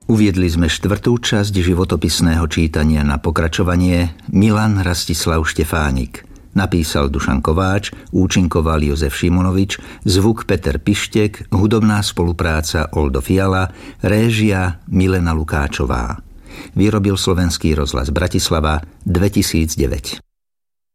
Uviedli sme 4. časť životopisného čítania. Na pokračovanie Milan Rastislav Štefánik. Napísal Dušan Kováč, účinkoval Jozef Šimonovič, zvuk Peter Pištek, hudobná spolupráca Oldo Fiala, réžia Milena Lukáčová. Vyrobil Slovenský rozhlas Bratislava 2009.